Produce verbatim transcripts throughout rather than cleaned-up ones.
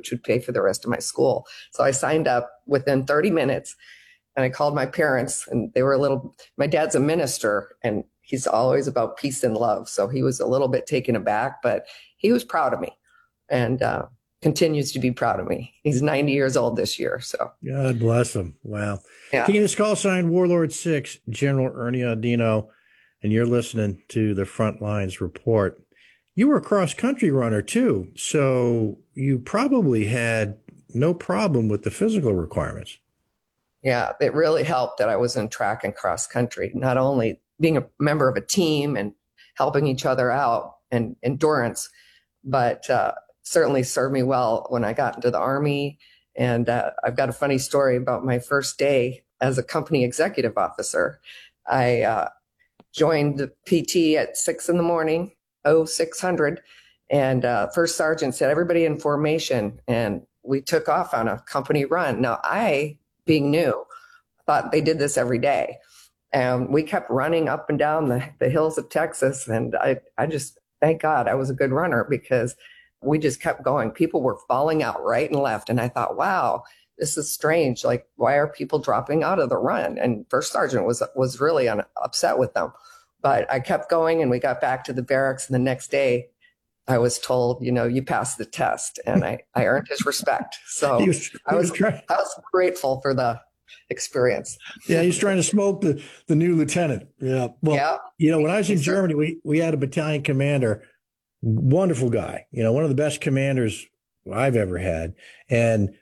which would pay for the rest of my school. So I signed up within thirty minutes, and I called my parents, and they were a little, my dad's a minister, and he's always about peace and love. So he was a little bit taken aback, but he was proud of me, and uh, continues to be proud of me. He's ninety years old this year. So God bless him. Wow. yeah. King of the Call Sign Warlord six, General Ernie Audino, and you're listening to the Front Lines Report. You were a cross-country runner, too, so you probably had no problem with the physical requirements. Yeah, it really helped that I was in track and cross country, not only being a member of a team and helping each other out and endurance, but uh, certainly served me well when I got into the Army. And uh, I've got a funny story about my first day as a company executive officer. I uh, joined the P T at six in the morning, oh six hundred, and uh, first sergeant said, everybody in formation, and we took off on a company run. Now, I, being new, thought they did this every day. And we kept running up and down the, the hills of Texas. And I, I just, thank God I was a good runner, because we just kept going. People were falling out right and left. And I thought, wow, this is strange. Like, why are people dropping out of the run? And first sergeant was, was really un, upset with them. But I kept going, and we got back to the barracks. And the next day I was told, you know, you passed the test, and I, I earned his respect. So He was- he I was, was trying- I was grateful for the experience. Yeah, he's trying to smoke the, the new lieutenant. Yeah. Well, Yeah. you know, when I was in Germany, we, we had a battalion commander, wonderful guy, you know, one of the best commanders I've ever had. And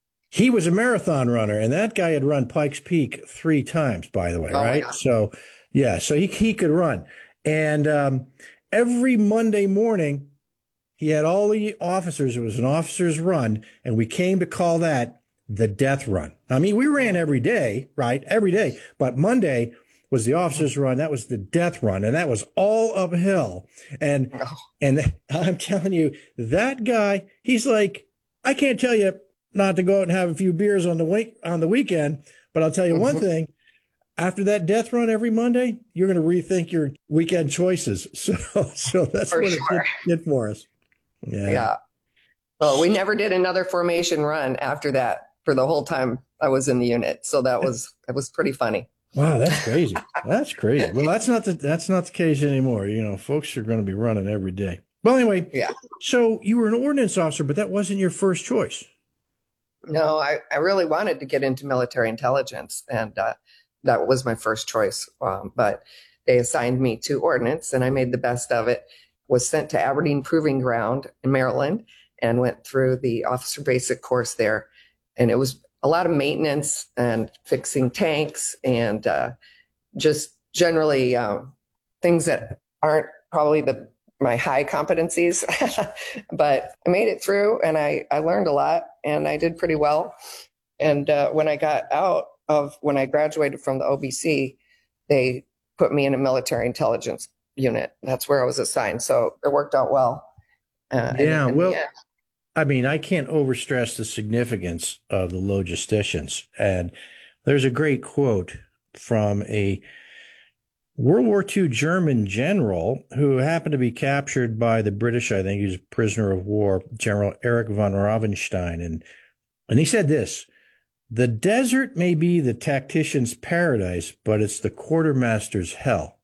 he was a marathon runner, and that guy had run Pikes Peak three times, by the way, Oh, right? yeah. So, yeah, so he, he could run. And um, every Monday morning, he had all the officers. It was an officer's run, and we came to call that the death run. I mean, we ran every day, right? Every day. But Monday was the officer's run. That was the death run, and that was all uphill. And Oh. and I'm telling you, that guy, he's like, I can't tell you not to go out and have a few beers on the week on the weekend, but I'll tell you one thing. After that death run every Monday, you're going to rethink your weekend choices. So, so that's For what sure. it did, did for us. Yeah. Yeah. Well, we never did another formation run after that for the whole time I was in the unit. So that was, that was pretty funny. Wow, that's crazy. That's crazy. Well, that's not the that's not the case anymore. You know, folks are going to be running every day. Well, anyway, Yeah. So you were an ordnance officer, but that wasn't your first choice. No, I, I really wanted to get into military intelligence, and uh, that was my first choice. Um, but they assigned me to ordnance, and I made the best of it. Was sent to Aberdeen Proving Ground in Maryland and went through the officer basic course there. And it was a lot of maintenance and fixing tanks and uh, just generally um, things that aren't probably the my high competencies, but I made it through, and I, I learned a lot, and I did pretty well. And uh, when I got out of, when I graduated from the O B C, they put me in a military intelligence unit. That's where I was assigned. So it worked out well. Uh, Yeah, in, in well, the end. I mean, I can't overstress the significance of the logisticians. And there's a great quote from a World War Two German general who happened to be captured by the British. I think he was a prisoner of war, General Erich von Ravenstein. And, and he said this: the desert may be the tactician's paradise, but it's the quartermaster's hell.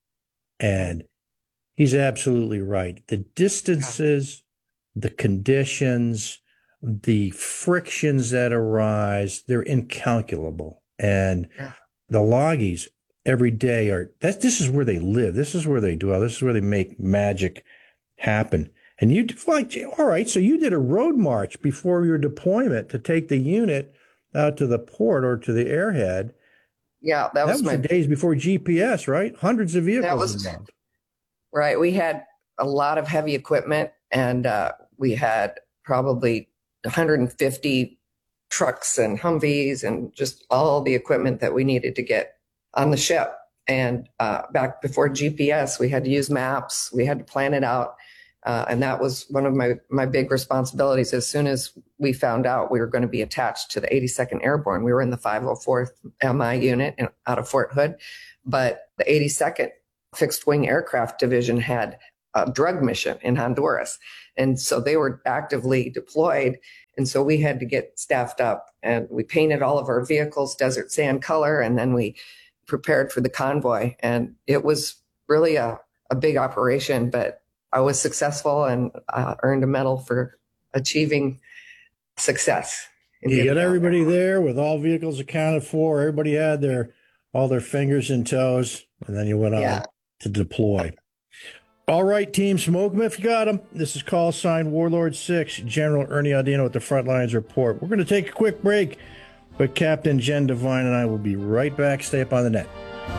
And he's absolutely right. The distances, the conditions, the frictions that arise, they're incalculable. And Yeah. the loggies every day are, that this is where they live. This is where they dwell. This is where they make magic happen. And you, like, all right, so you did a road march before your deployment to take the unit out to the port or to the airhead. Yeah, that, That was, was my the days before G P S, right? Hundreds of vehicles That was- involved. right. We had a lot of heavy equipment, and uh, we had probably one hundred fifty trucks and Humvees and just all the equipment that we needed to get on the ship. And uh, back before G P S, we had to use maps. We had to plan it out. Uh, and that was one of my, my big responsibilities. As soon as we found out we were going to be attached to the eighty-second Airborne, we were in the five oh fourth M I unit in, out of Fort Hood. But the eighty-second Fixed Wing Aircraft Division had a drug mission in Honduras. And so they were actively deployed. And so we had to get staffed up, and we painted all of our vehicles desert sand color, and then we prepared for the convoy. And it was really a, a big operation, but I was successful and uh, earned a medal for achieving success. You got everybody there with all vehicles accounted for. Everybody had their all their fingers and toes, and then you went on Yeah. to deploy. All right, Team Smokemouth, you got them. This is call sign Warlord six, General Ernie Audino with the Frontlines Report. We're going to take a quick break, but Captain Jen Devine and I will be right back. Stay up on the net.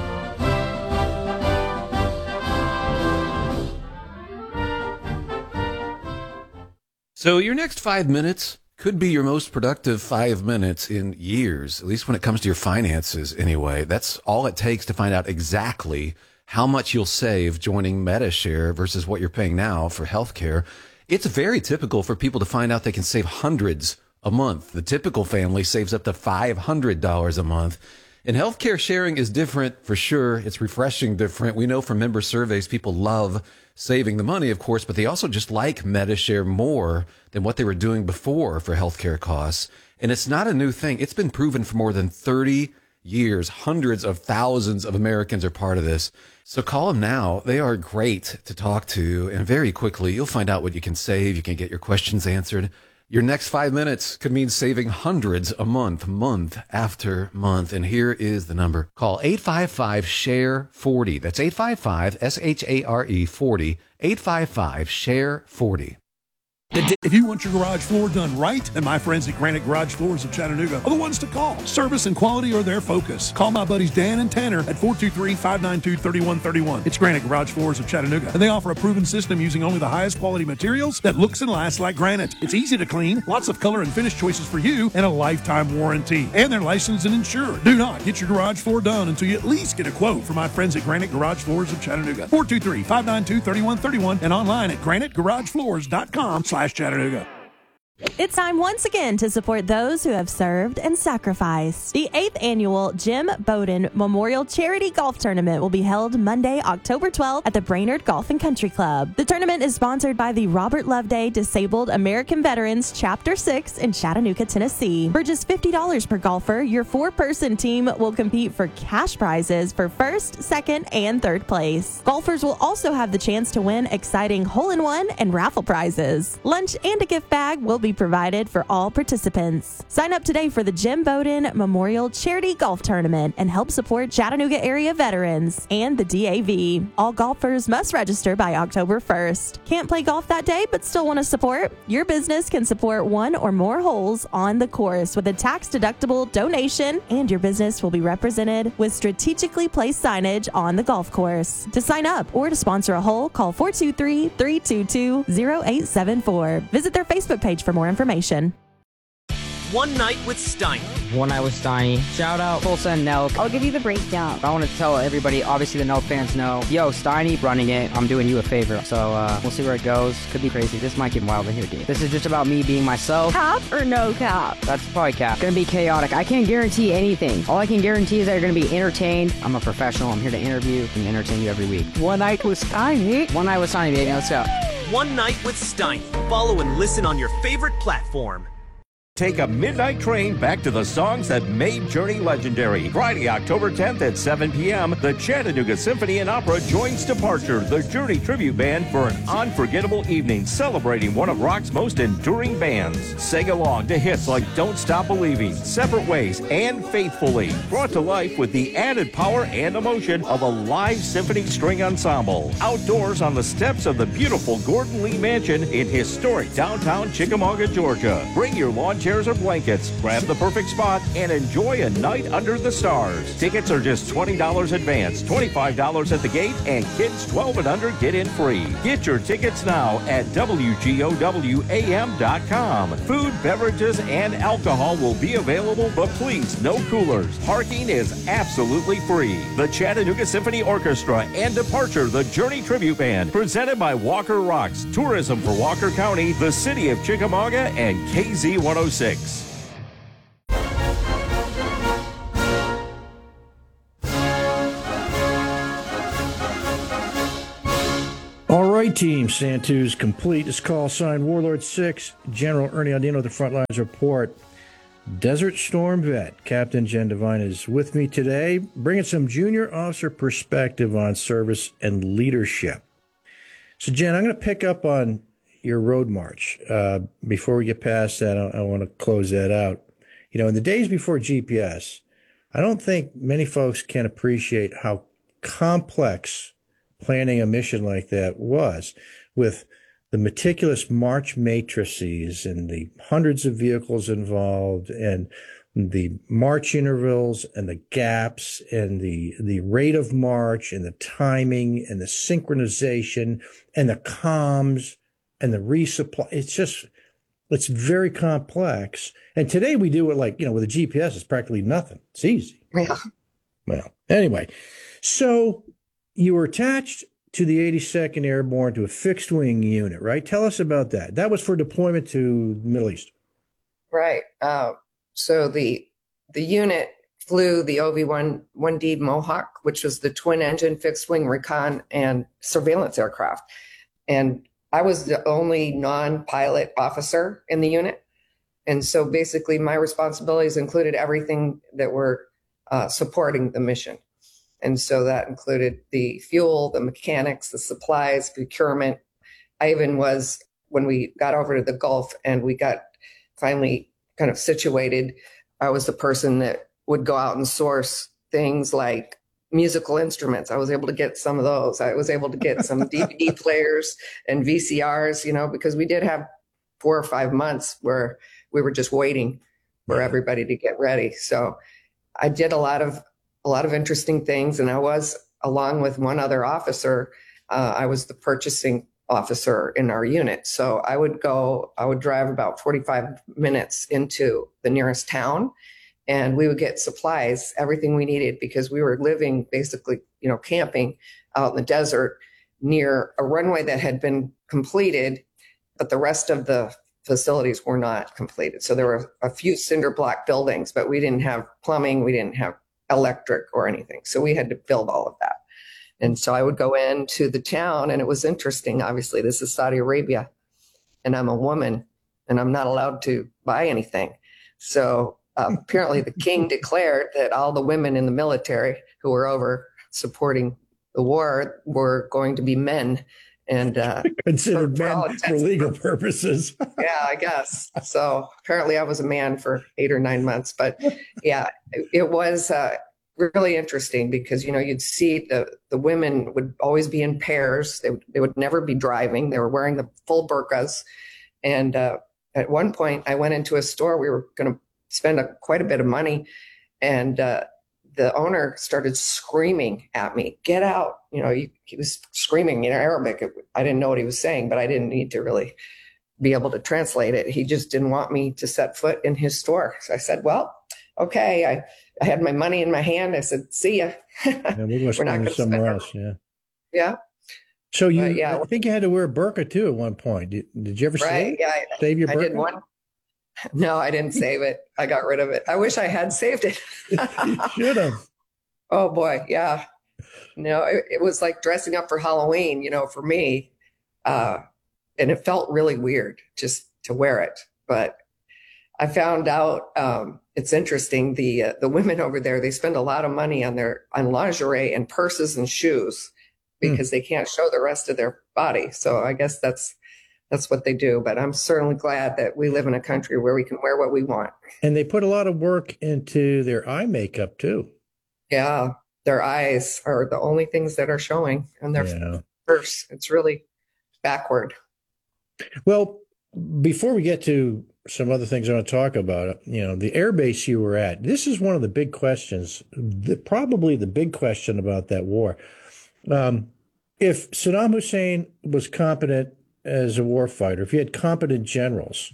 So your next five minutes could be your most productive five minutes in years, at least when it comes to your finances anyway. That's all it takes to find out exactly how much you'll save joining Medi-Share versus what you're paying now for healthcare. It's very typical for people to find out they can save hundreds a month. The typical family saves up to five hundred dollars a month. And healthcare sharing is different for sure. It's refreshing different. We know from member surveys, people love saving the money, of course, but they also just like Medi-Share more than what they were doing before for healthcare costs. And it's not a new thing. It's been proven for more than thirty years. Hundreds of thousands of Americans are part of this. So call them now. They are great to talk to. And very quickly, you'll find out what you can save. You can get your questions answered. Your next five minutes could mean saving hundreds a month, month after month. And here is the number. Call eight five five, S H A R E forty. That's eight five five, S H A R E forty. eight five five, S H A R E forty. If you want your garage floor done right, then my friends at Granite Garage Floors of Chattanooga are the ones to call. Service and quality are their focus. Call my buddies Dan and Tanner at four two three, five nine two, three one three one. It's Granite Garage Floors of Chattanooga, and they offer a proven system using only the highest quality materials that looks and lasts like granite. It's easy to clean, lots of color and finish choices for you, and a lifetime warranty. And they're licensed and insured. Do not get your garage floor done until you at least get a quote from my friends at Granite Garage Floors of Chattanooga. four two three, five nine two, three one three one and online at granite garage floors dot com slash Chattanooga. It's time once again to support those who have served and sacrificed. The eighth annual Jim Bowden Memorial Charity Golf Tournament will be held Monday, October twelfth at the Brainerd Golf and Country Club. The tournament is sponsored by the Robert Loveday Disabled American Veterans Chapter six in Chattanooga, Tennessee. For just fifty dollars per golfer, your four-person team will compete for cash prizes for first, second, and third place. Golfers will also have the chance to win exciting hole-in-one and raffle prizes. Lunch and a gift bag will be provided for all participants. Sign up today for the Jim Bowden Memorial Charity Golf Tournament and help support Chattanooga area veterans and the D A V. All golfers must register by October first. Can't play golf that day but still want to support? Your business can support one or more holes on the course with a tax-deductible donation, and your business will be represented with strategically placed signage on the golf course. To sign up or to sponsor a hole, call four two three, three two two, zero eight seven four. Visit their Facebook page for more information. One Night with Steiny. One Night with Steiny. Shout out Tulsa and Nelk. I'll give you the breakdown. I want to tell everybody, obviously the Nelk fans know, yo, Steiny running it, I'm doing you a favor. So uh, we'll see where it goes. Could be crazy. This might get wild in here, dude. This is just about me being myself. Cap or no cap? That's probably cap. Gonna be chaotic. I can't guarantee anything. All I can guarantee is that you're gonna be entertained. I'm a professional. I'm here to interview and entertain you every week. One Night with Steiny. One Night with Steiny, baby. Let's go. One Night with Steiny. Follow and listen on your favorite platform. Take a midnight train back to the songs that made Journey legendary. Friday, October tenth at seven p.m., the Chattanooga Symphony and Opera joins Departure, the Journey tribute band, for an unforgettable evening celebrating one of rock's most enduring bands. Sing along to hits like Don't Stop Believing, Separate Ways, and Faithfully, brought to life with the added power and emotion of a live symphony string ensemble. Outdoors on the steps of the beautiful Gordon Lee Mansion in historic downtown Chickamauga, Georgia. Bring your lawn chairs or blankets, grab the perfect spot, and enjoy a night under the stars. Tickets are just twenty dollars advance, twenty-five dollars at the gate, and kids twelve and under get in free. Get your tickets now at W G O W A M dot com. Food, beverages, and alcohol will be available, but please, no coolers. Parking is absolutely free. The Chattanooga Symphony Orchestra and Departure, the Journey Tribute Band, presented by Walker Rocks, Tourism for Walker County, the City of Chickamauga, and K Z one oh six. All right, Team Santu's complete. This call sign Warlord six, General Ernie Audino, the front lines report. Desert Storm vet Captain Jen Devine is with me today, bringing some junior officer perspective on service and leadership. So, Jen, I'm going to pick up on your road march. Uh, before we get past that, I, I want to close that out. You know, in the days before G P S, I don't think many folks can appreciate how complex planning a mission like that was, with the meticulous march matrices and the hundreds of vehicles involved and the march intervals and the gaps and the the rate of march and the timing and the synchronization and the comms and the resupply. It's just, it's very complex. And today we do it like, you know, with a G P S, it's practically nothing. It's easy. Yeah. Well, anyway, so you were attached to the eighty-second Airborne, to a fixed wing unit, right? Tell us about that. That was for deployment to the Middle East. Right. Uh, so the the unit flew the O V one one D Mohawk, which was the twin engine fixed wing recon and surveillance aircraft. And I was the only non-pilot officer in the unit. And so basically my responsibilities included everything that were uh, supporting the mission. And so that included the fuel, the mechanics, the supplies, procurement. I even was, when we got over to the Gulf and we got finally kind of situated, I was the person that would go out and source things like musical instruments. I was able to get some of those. I was able to get some D V D players and V C Rs, you know, because we did have four or five months where we were just waiting for everybody to get ready. So I did a lot of a lot of interesting things. And I was, along with one other officer, uh, I was the purchasing officer in our unit. So I would go, I would drive about forty-five minutes into the nearest town, and we would get supplies, everything we needed, because we were living basically, you know, camping out in the desert near a runway that had been completed, but the rest of the facilities were not completed. So there were a few cinder block buildings, but we didn't have plumbing, we didn't have electric or anything. So we had to build all of that. And so I would go into the town, and it was interesting. Obviously, this is Saudi Arabia, and I'm a woman, and I'm not allowed to buy anything. So uh, apparently the king declared that all the women in the military who were over supporting the war were going to be men. And uh, considered men for legal purposes. Yeah, I guess. So apparently I was a man for eight or nine months. But yeah, it, it was uh, really interesting because, you know, you'd see the, the women would always be in pairs. They, they would never be driving. They were wearing the full burqas. And uh, at one point I went into a store. We were going to spend a, quite a bit of money. And uh, the owner started screaming at me, "Get out." You know, he, he was screaming in Arabic. I didn't know what he was saying, but I didn't need to really be able to translate it. He just didn't want me to set foot in his store. So I said, well, okay. I, I had my money in my hand. I said, see ya. Yeah, we must We're not go somewhere else. Yeah. Yeah. So you, but, yeah. I think you had to wear a burqa too at one point. Did, did you ever right? save, yeah, I, save your burqa? I did one. No, I didn't save it. I got rid of it. I wish I had saved it. You should have. Oh boy. Yeah. No, it, it was like dressing up for Halloween, you know, for me. Uh, and it felt really weird just to wear it. But I found out, um, it's interesting. The, uh, the women over there, they spend a lot of money on their, on lingerie and purses and shoes because mm. they can't show the rest of their body. So I guess that's, that's what they do. But I'm certainly glad that we live in a country where we can wear what we want. And they put a lot of work into their eye makeup too. Yeah. Their eyes are the only things that are showing on their yeah. purse. It's really backward. Well, before we get to some other things I want to talk about, you know, the air base you were at, this is one of the big questions, the, probably the big question about that war. Um, if Saddam Hussein was competent as a warfighter, if he had competent generals,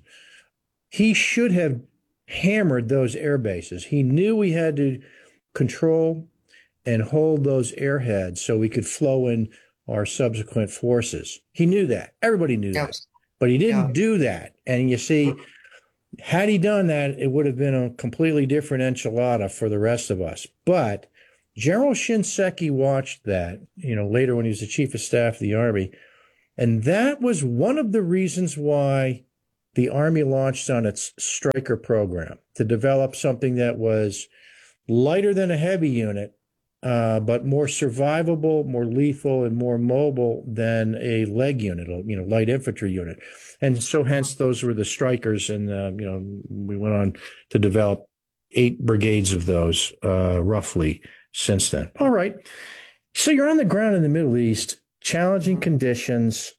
he should have hammered those air bases. He knew we had to control and hold those airheads so we could flow in our subsequent forces. He knew that. Everybody knew yeah. that. But he didn't yeah. do that. And you see, had he done that, it would have been a completely different enchilada for the rest of us. But General Shinseki watched that, you know, later when he was the chief of staff of the Army, And that was one of the reasons why the Army launched on its Stryker program, to develop something that was lighter than a heavy unit, uh, but more survivable, more lethal, and more mobile than a leg unit, a, you know, light infantry unit. And so hence those were the Strykers. And, uh, you know, we went on to develop eight brigades of those, uh, roughly since then. All right. So you're on the ground in the Middle East, challenging conditions.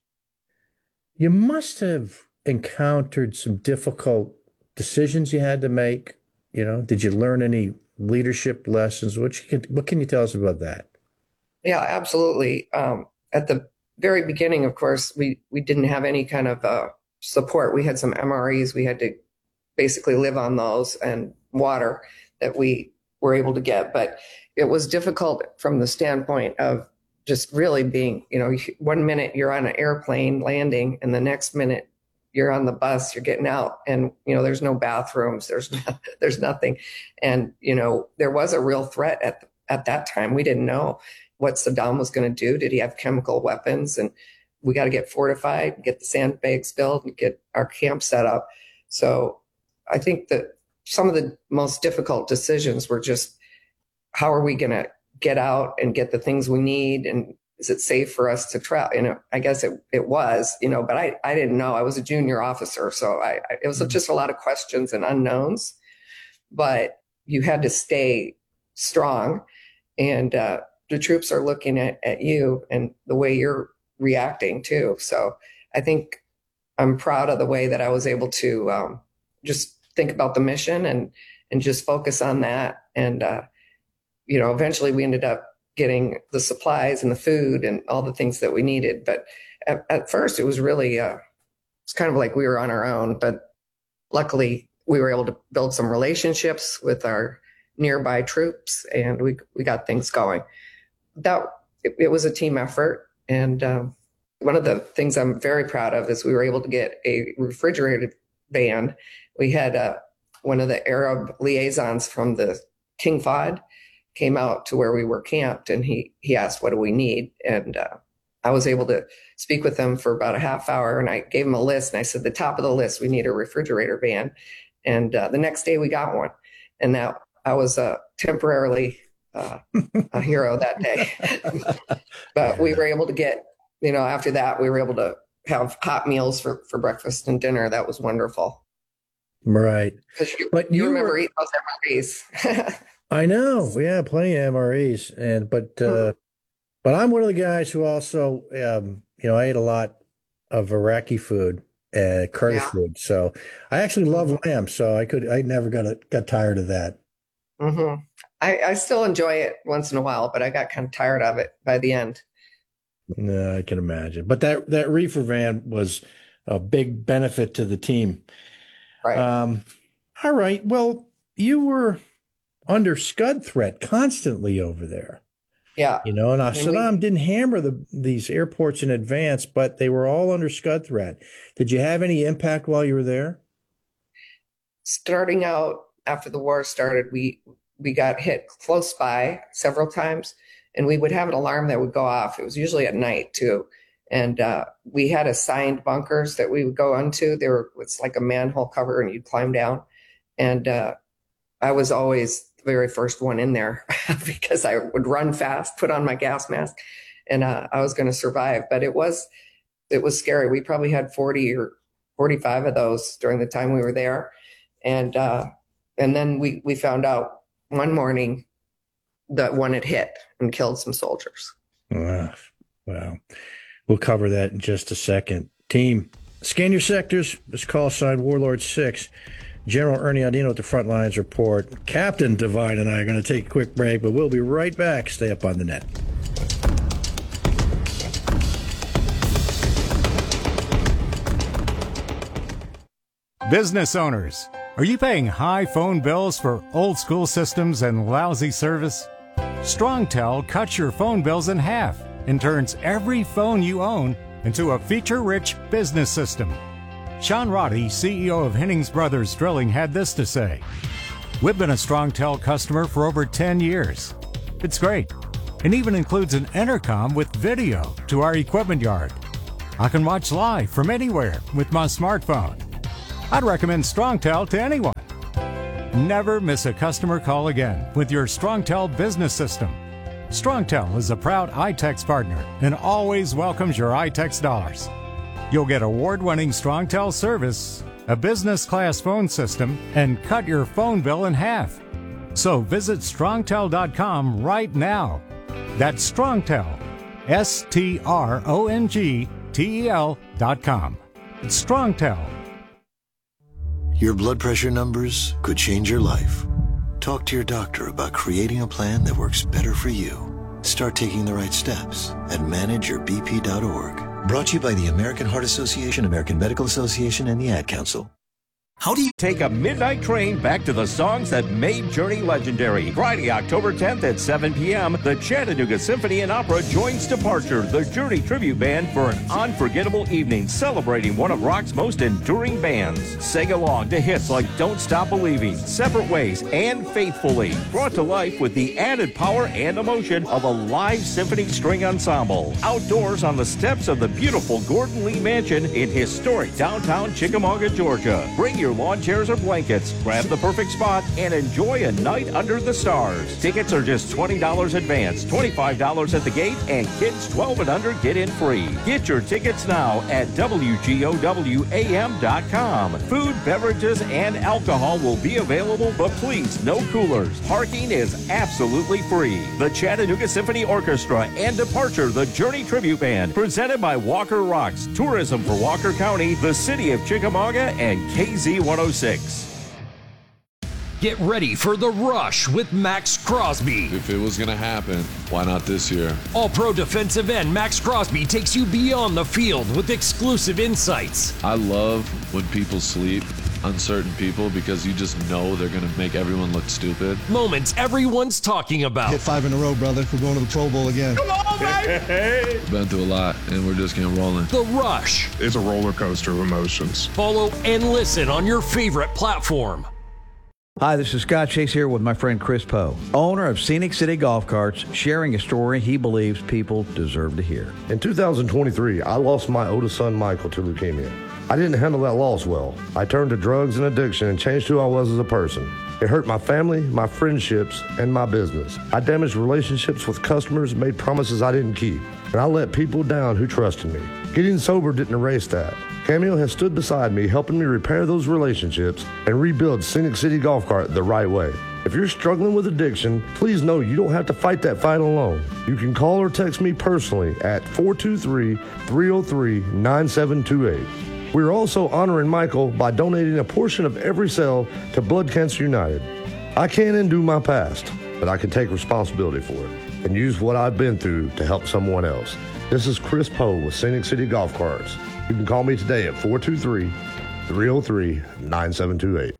You must have encountered some difficult decisions you had to make. You know, did you learn any leadership lessons? What you can, what can you tell us about that? Yeah, absolutely. Um, at the very beginning, of course, we, we didn't have any kind of uh, support. We had some M R Es. We had to basically live on those and water that we were able to get. But it was difficult from the standpoint of just really being, you know, one minute you're on an airplane landing and the next minute you're on the bus, you're getting out, and, you know, there's no bathrooms, there's no, there's nothing. And, you know, there was a real threat at, the, at that time. We didn't know what Saddam was going to do. Did he have chemical weapons? And we got to get fortified, get the sandbags built, and get our camp set up. So I think that some of the most difficult decisions were just, how are we going to get out and get the things we need? And is it safe for us to travel? You know, I guess it, it was, you know, but I, I didn't know. I was a junior officer. So I, I it was just a lot of questions and unknowns, but you had to stay strong. And uh, the troops are looking at, at you and the way you're reacting too. So I think I'm proud of the way that I was able to um, just think about the mission and, and just focus on that. And, uh, you know, eventually we ended up getting the supplies and the food and all the things that we needed. But at, at first it was really, uh, it's kind of like we were on our own, but luckily we were able to build some relationships with our nearby troops, and we, we got things going. That it, it was a team effort. And um, one of the things I'm very proud of is we were able to get a refrigerated van. We had uh, one of the Arab liaisons from the King Fahd came out to where we were camped, and he, he asked, what do we need? And uh, I was able to speak with him for about a half hour, and I gave him a list, and I said, the top of the list, we need a refrigerator van. And uh, the next day we got one. And that I was uh, temporarily uh, a hero that day. But we were able to get, you know, after that, we were able to have hot meals for, for breakfast and dinner. That was wonderful. Right. Because you, but you you remember were... eating those M R Es. I know. Yeah, plenty of M R Es. And, but, uh, but I'm one of the guys who also, um, you know, I ate a lot of Iraqi food, uh, curry yeah. food. So I actually love mm-hmm. lamb. So I could, I never got, a, got tired of that. Mm-hmm. I, I still enjoy it once in a while, but I got kind of tired of it by the end. No, I can imagine. But that, that reefer van was a big benefit to the team. Right. Um, all right. Well, you were under Scud threat constantly over there. Yeah. You know, and I mean, Saddam we, didn't hammer the these airports in advance, but they were all under Scud threat. Did you have any impact while you were there? Starting out after the war started, we we got hit close by several times, and we would have an alarm that would go off. It was usually at night too. And uh, we had assigned bunkers that we would go into. There were, it's like a manhole cover, and you'd climb down. And uh, I was always the very first one in there because I would run fast, put on my gas mask, and uh, I was going to survive. But it was, it was scary. We probably had forty or forty-five of those during the time we were there. And, uh, and then we, we found out one morning that one had hit and killed some soldiers. Wow. Wow. We'll cover that in just a second. Team, scan your sectors. This call sign Warlord six. General Ernie Audino at the front lines report. Captain Devine and I are going to take a quick break, but we'll be right back. Stay up on the net. Business owners, are you paying high phone bills for old school systems and lousy service? StrongTel cuts your phone bills in half and turns every phone you own into a feature-rich business system. Sean Roddy, C E O of Hennings Brothers Drilling, had this to say. We've been a StrongTel customer for over ten years. It's great, and even includes an intercom with video to our equipment yard. I can watch live from anywhere with my smartphone. I'd recommend StrongTel to anyone. Never miss a customer call again with your StrongTel business system. StrongTel is a proud iTex partner and always welcomes your iTex dollars. You'll get award-winning StrongTel service, a business-class phone system, and cut your phone bill in half. So visit strongtel dot com right now. That's StrongTel, S T R O N G T E L dot com. It's StrongTel. Your blood pressure numbers could change your life. Talk to your doctor about creating a plan that works better for you. Start taking the right steps at manage your b p dot org. Brought to you by the American Heart Association, American Medical Association, and the Ad Council. How do you take a midnight train back to the songs that made Journey legendary? Friday, October tenth at seven p.m., the Chattanooga Symphony and Opera joins Departure, the Journey tribute band, for an unforgettable evening celebrating one of rock's most enduring bands. Sing along to hits like Don't Stop Believing, Separate Ways, and Faithfully, brought to life with the added power and emotion of a live symphony string ensemble. Outdoors on the steps of the beautiful Gordon Lee Mansion in historic downtown Chickamauga, Georgia. Bring your lawn chairs or blankets, grab the perfect spot, and enjoy a night under the stars. Tickets are just twenty dollars advance, twenty-five dollars at the gate, and kids twelve and under get in free. Get your tickets now at W G O W A M dot com. Food, beverages, and alcohol will be available, but please, no coolers. Parking is absolutely free. The Chattanooga Symphony Orchestra and Departure, the Journey Tribute Band, presented by Walker Rocks, Tourism for Walker County, the City of Chickamauga, and K Z one oh six. Get ready for The Rush with Max Crosby. If it was going to happen, why not this year? All-pro defensive end Max Crosby takes you beyond the field with exclusive insights. I love when people sleep, uncertain people, because you just know they're going to make everyone look stupid. Moments everyone's talking about. Hit five in a row, brother. We're going to the Pro Bowl again. Come on, baby! We've been through a lot, and we're just getting rolling. The Rush. It's a roller coaster of emotions. Follow and listen on your favorite platform. Hi, this is Scott Chase here with my friend Chris Poe, owner of Scenic City Golf Carts, sharing a story he believes people deserve to hear. In two thousand twenty-three, I lost my oldest son, Michael, to leukemia. I didn't handle that loss well. I turned to drugs and addiction and changed who I was as a person. It hurt my family, my friendships, and my business. I damaged relationships with customers, made promises I didn't keep, and I let people down who trusted me. Getting sober didn't erase that. Cameo has stood beside me, helping me repair those relationships and rebuild Scenic City Golf Cart the right way. If you're struggling with addiction, please know you don't have to fight that fight alone. You can call or text me personally at four two three, three oh three, nine seven two eight. We're also honoring Michael by donating a portion of every sale to Blood Cancer United. I can't undo my past, but I can take responsibility for it and use what I've been through to help someone else. This is Chris Poe with Scenic City Golf Carts. You can call me today at four two three, three oh three, nine seven two eight.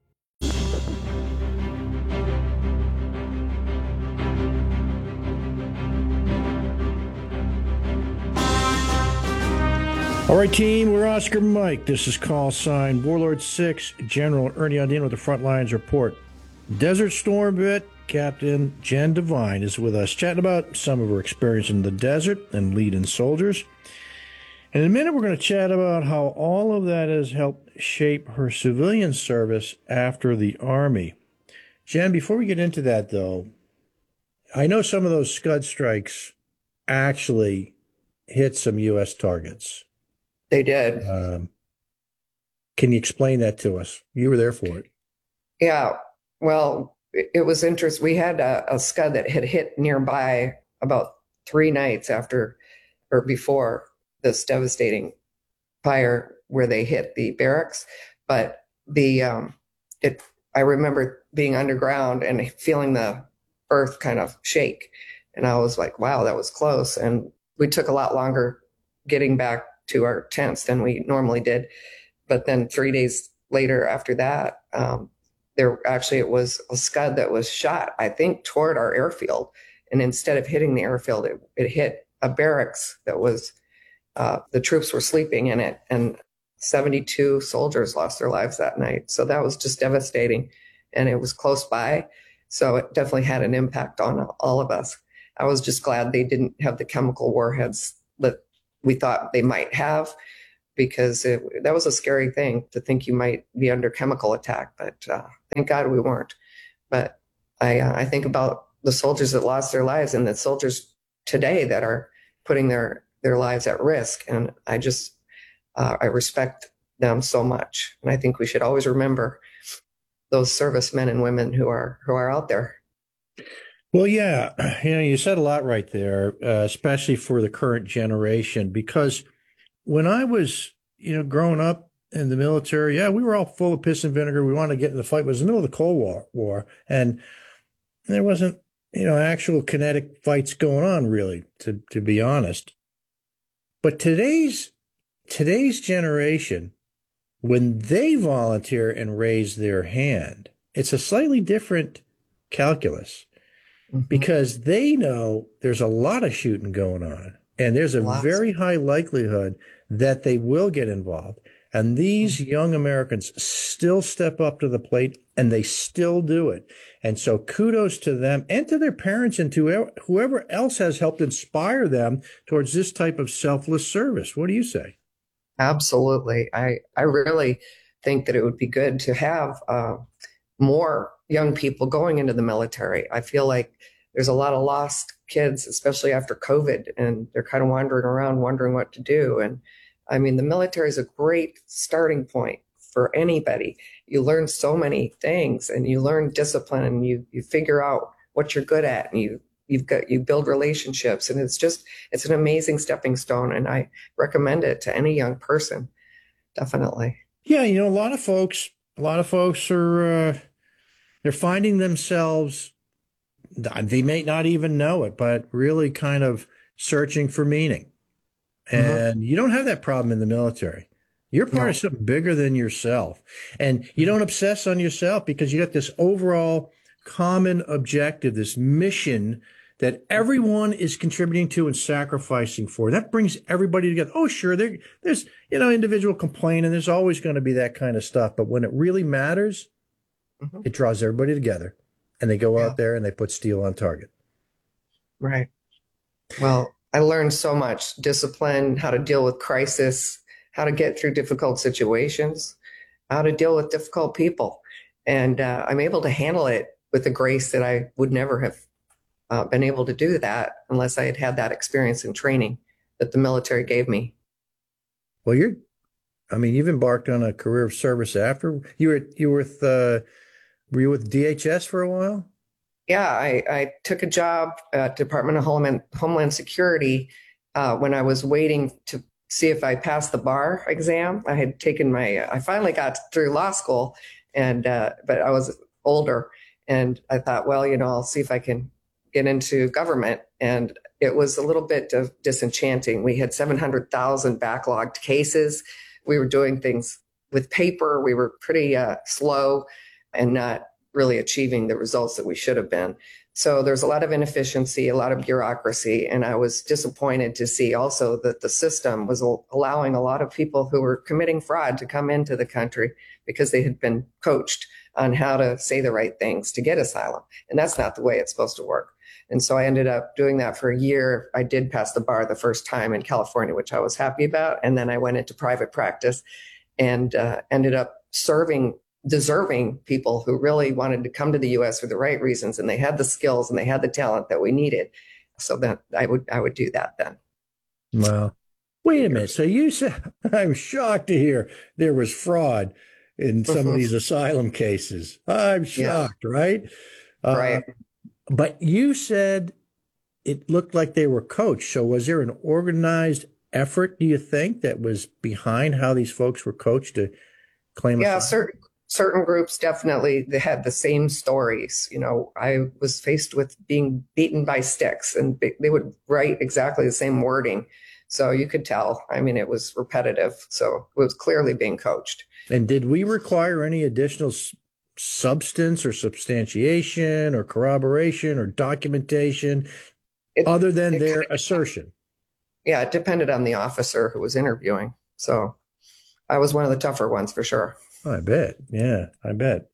All right, team, we're Oscar Mike. This is call sign Warlord six, General Ernie Undine with the Front Lines Report. Desert Storm vet Captain Jen Devine is with us, chatting about some of her experience in the desert and leading soldiers. And in a minute, we're going to chat about how all of that has helped shape her civilian service after the Army. Jen, before we get into that, though, I know some of those Scud strikes actually hit some U S targets. They did. Um, can you explain that to us? You were there for it. Yeah. Well, it, it was interesting. We had a, a Scud that had hit nearby about three nights after or before this devastating fire where they hit the barracks. But the um, it I remember being underground and feeling the earth kind of shake. And I was like, wow, that was close. And we took a lot longer getting back to our tents than we normally did. But then three days later after that, um, there actually, it was a Scud that was shot, I think, toward our airfield. And instead of hitting the airfield, it, it hit a barracks that was, uh, the troops were sleeping in it. And seventy-two soldiers lost their lives that night. So that was just devastating. And it was close by. So it definitely had an impact on all of us. I was just glad they didn't have the chemical warheads that we thought they might have, because it, that was a scary thing to think you might be under chemical attack. But uh, thank God we weren't. But I, uh, I think about the soldiers that lost their lives and the soldiers today that are putting their, their lives at risk. And I just, uh, I respect them so much. And I think we should always remember those servicemen and women who are, who are out there. Well, yeah, you know, you said a lot right there, uh, especially for the current generation, because when I was, you know, growing up in the military, yeah, we were all full of piss and vinegar. We wanted to get in the fight. It was the middle of the Cold War, war and there wasn't, you know, actual kinetic fights going on, really, to, to be honest. But today's today's generation, when they volunteer and raise their hand, it's a slightly different calculus. Mm-hmm. Because they know there's a lot of shooting going on, and there's a Lots. very high likelihood that they will get involved. And these mm-hmm. young Americans still step up to the plate, and they still do it. And so kudos to them and to their parents and to whoever else has helped inspire them towards this type of selfless service. What do you say? Absolutely. I, I really think that it would be good to have uh, more young people going into the military. I feel like there's a lot of lost kids, especially after COVID, and they're kind of wandering around wondering what to do. And I mean, the military is a great starting point for anybody. You learn so many things, and you learn discipline, and you you figure out what you're good at, and you you've got you build relationships, and it's just it's an amazing stepping stone. And I recommend it to any young person, definitely. Yeah, you know, a lot of folks, a lot of folks are. Uh... They're finding themselves, they may not even know it, but really kind of searching for meaning. And mm-hmm. you don't have that problem in the military. You're part no. of something bigger than yourself. And you don't obsess on yourself because you got this overall common objective, this mission that everyone is contributing to and sacrificing for. That brings everybody together. Oh, sure, there, there's, you know, individual complaining. There's always going to be that kind of stuff. But when it really matters, mm-hmm. it draws everybody together, and they go yeah. out there and they put steel on target. Right. Well, I learned so much discipline, how to deal with crisis, how to get through difficult situations, how to deal with difficult people. And uh, I'm able to handle it with a grace that I would never have uh, been able to do that unless I had had that experience and training that the military gave me. Well, you're, I mean, you've embarked on a career of service after. You were, you were with, uh, were you with D H S for a while? Yeah, I, I took a job at Department of Homeland, Homeland Security uh, when I was waiting to see if I passed the bar exam. I had taken my, I finally got through law school, and uh, but I was older, and I thought, well, you know, I'll see if I can get into government. And it was a little bit of disenchanting. We had seven hundred thousand backlogged cases. We were doing things with paper. We were pretty uh, slow and not really achieving the results that we should have been. So there's a lot of inefficiency, a lot of bureaucracy. And I was disappointed to see also that the system was allowing a lot of people who were committing fraud to come into the country because they had been coached on how to say the right things to get asylum. And that's not the way it's supposed to work. And so I ended up doing that for a year. I did pass the bar the first time in California, which I was happy about. And then I went into private practice and uh, ended up serving deserving people who really wanted to come to the U S for the right reasons, and they had the skills and they had the talent that we needed. So that I would I would do that then. Well, wait a minute. So you said, I'm shocked to hear there was fraud in some of these asylum cases. I'm shocked, yeah. right? Uh, right. But you said it looked like they were coached. So was there an organized effort, do you think, that was behind how these folks were coached to claim yeah, asylum? certain certain groups definitely they had the same stories. You know, I was faced with being beaten by sticks, and they would write exactly the same wording. So you could tell. I mean, it was repetitive. So it was clearly being coached. And did we require any additional s- substance or substantiation or corroboration or documentation it, other than their kind of, assertion? Yeah, it depended on the officer who was interviewing. So I was one of the tougher ones for sure. I bet. Yeah, I bet.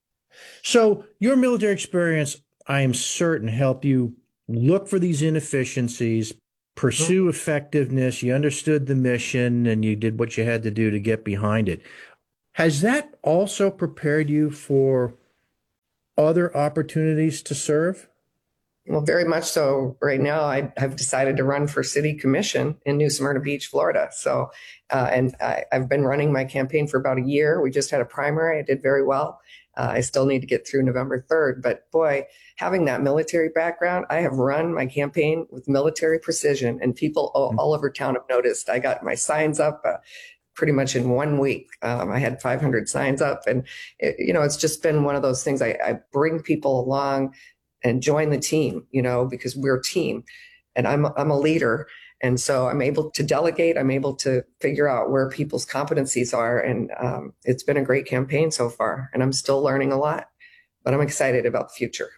So your military experience, I am certain, helped you look for these inefficiencies, pursue mm-hmm. effectiveness. You understood the mission and you did what you had to do to get behind it. Has that also prepared you for other opportunities to serve? Well, very much so. Right now, I have decided to run for city commission in New Smyrna Beach, Florida. So, uh, and I, I've been running my campaign for about a year. We just had a primary. I did very well. Uh, I still need to get through November third. But boy, having that military background, I have run my campaign with military precision, and people all, all over town have noticed. I got my signs up uh, pretty much in one week. Um, I had five hundred signs up, and it, you know, it's just been one of those things. I, I bring people along and join the team, you know, because we're a team, and I'm I'm a leader. And so I'm able to delegate. I'm able to figure out where people's competencies are. And um, it's been a great campaign so far, and I'm still learning a lot, but I'm excited about the future.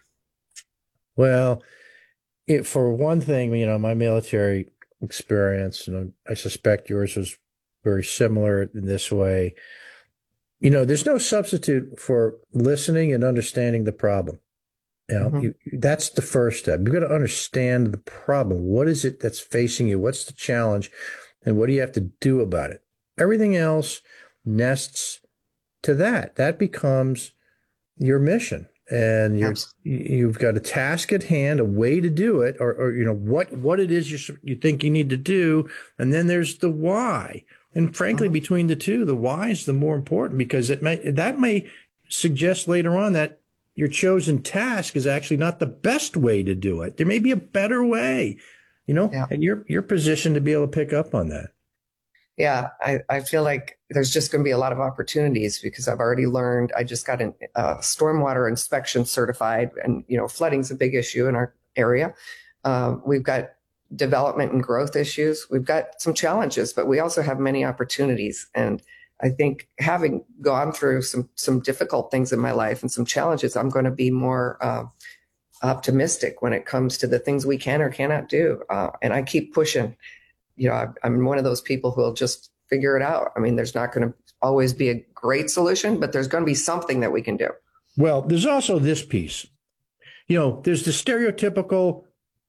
Well, it, for one thing, you know, my military experience, and I suspect yours was very similar in this way. You know, there's no substitute for listening and understanding the problem. You know, mm-hmm. you, that's the first step. You've got to understand the problem. What is it that's facing you? What's the challenge? And what do you have to do about it? Everything else nests to that. That becomes your mission. And you're, you've got a task at hand, a way to do it, or, or you know, what, what it is you, you think you need to do. And then there's the why. And frankly, mm-hmm. between the two, the why is the more important, because it may, that may suggest later on that your chosen task is actually not the best way to do it. There may be a better way, you know, yeah. and you're, you're positioned to be able to pick up on that. Yeah. I, I feel like there's just going to be a lot of opportunities, because I've already learned. I just got a uh, stormwater inspection certified, and, you know, flooding's a big issue in our area. Um, we've got development and growth issues. We've got some challenges, but we also have many opportunities. And I think having gone through some some difficult things in my life and some challenges, I'm going to be more uh, optimistic when it comes to the things we can or cannot do. Uh, and I keep pushing. You know, I, I'm one of those people who will just figure it out. I mean, there's not going to always be a great solution, but there's going to be something that we can do. Well, there's also this piece. You know, there's the stereotypical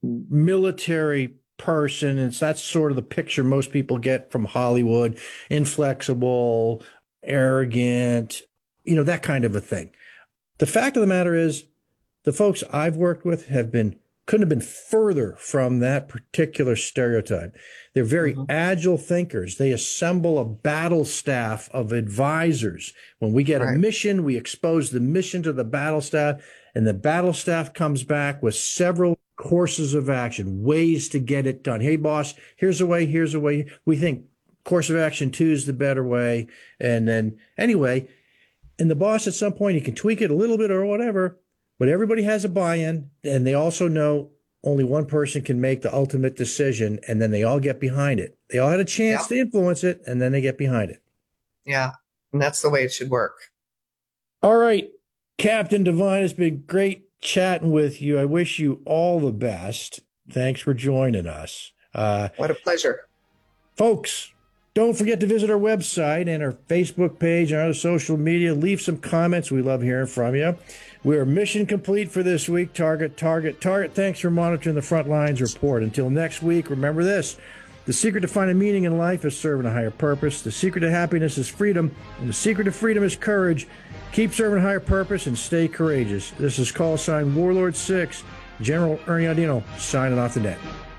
military person, and that's sort of the picture most people get from Hollywood: inflexible, arrogant, you know, that kind of a thing. The fact of the matter is, the folks I've worked with have been couldn't have been further from that particular stereotype. They're very mm-hmm. agile thinkers. They assemble a battle staff of advisors. When we get right. a mission, we expose the mission to the battle staff, and the battle staff comes back with several courses of action, ways to get it done. Hey, boss, here's a way, here's a way. We think course of action two is the better way. And then anyway, and the boss at some point, he can tweak it a little bit or whatever, but everybody has a buy-in, and they also know only one person can make the ultimate decision, and then they all get behind it. They all had a chance yeah. to influence it, and then they get behind it. Yeah, and that's the way it should work. All right, Captain Devine, it's been great chatting with you. I wish you all the best. Thanks for joining us. Uh, what a pleasure. Folks, don't forget to visit our website and our Facebook page and our social media. Leave some comments. We love hearing from you. We're mission complete for this week. Target, target, target. Thanks for monitoring the Front Lines Report. Until next week, remember this: the secret to finding meaning in life is serving a higher purpose. The secret to happiness is freedom. And the secret to freedom is courage. Keep serving a higher purpose and stay courageous. This is call sign Warlord six, General Ernie Audino, signing off the net.